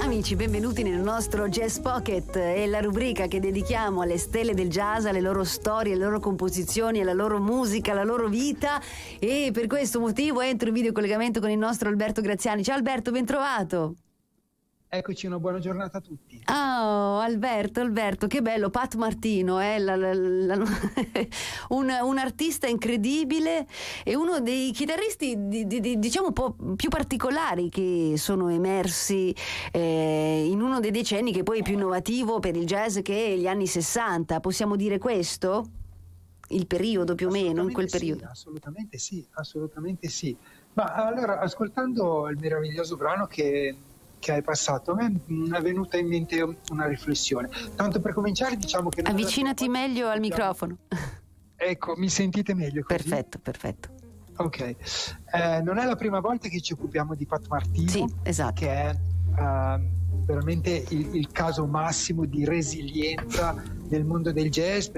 amici, benvenuti nel nostro Jazz Pocket, è la rubrica che dedichiamo alle stelle del jazz, alle loro storie, alle loro composizioni, alla loro musica, alla loro vita, e per questo motivo entro in video collegamento con il nostro Alberto Graziani. Ciao Alberto, ben trovato. Eccoci, una buona giornata a tutti. Oh, Alberto, che bello, Pat Martino, un artista incredibile e uno dei chitarristi diciamo un po' più particolari che sono emersi in uno dei decenni che poi è più innovativo per il jazz, che è gli anni 60. Possiamo dire questo? Il periodo più o meno, in quel periodo? Assolutamente sì. Ma allora, ascoltando il meraviglioso brano che hai passato, a me è venuta in mente una riflessione. Tanto per cominciare, diciamo che... Avvicinati meglio al microfono. Ecco, mi sentite meglio così? Perfetto. Ok. Non è la prima volta che ci occupiamo di Pat Martino, sì, esatto, che è veramente il caso massimo di resilienza nel mondo del jazz.